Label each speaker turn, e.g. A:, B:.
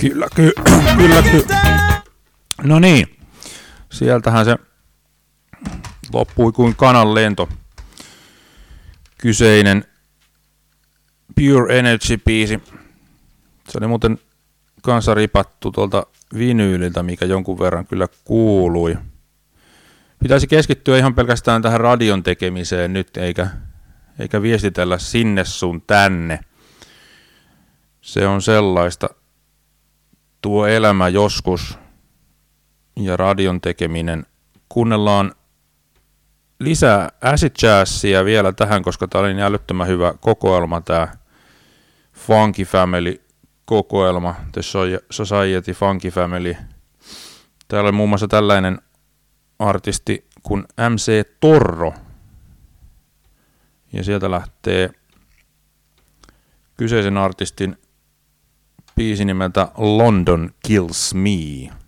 A: Kyllä. No niin, sieltähän se loppui kuin kanan lento. Kyseinen Pure Energy-biisi. Se oli muuten kanssa ripattu tuolta vinyyliltä, mikä jonkun verran kyllä kuului. Pitäisi keskittyä ihan pelkästään tähän radion tekemiseen nyt, eikä viestitellä sinne sun tänne. Se on sellaista. Tuo elämä joskus ja radion tekeminen. Kuunnellaan lisää acid jazzia vielä tähän, koska tää oli niin älyttömän hyvä kokoelma, tää Funky Family kokoelma, The Society Funky Family. Täällä oli muun muassa tällainen artisti kuin MC Torro. Ja sieltä lähtee kyseisen artistin biisi nimeltä London Kills Me.